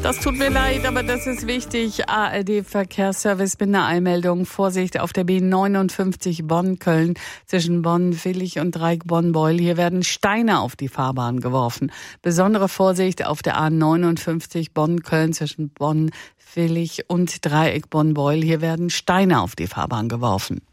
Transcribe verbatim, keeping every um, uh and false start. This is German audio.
Das tut mir leid, aber das ist wichtig. A R D-Verkehrsservice mit einer Eilmeldung. Vorsicht auf der B neunundfünfzig Bonn-Köln zwischen Bonn-Villig und Dreieck Bonn-Beul. Hier werden Steine auf die Fahrbahn geworfen. Besondere Vorsicht auf der A neunundfünfzig Bonn-Köln zwischen Bonn-Villig und Dreieck Bonn-Beul. Hier werden Steine auf die Fahrbahn geworfen.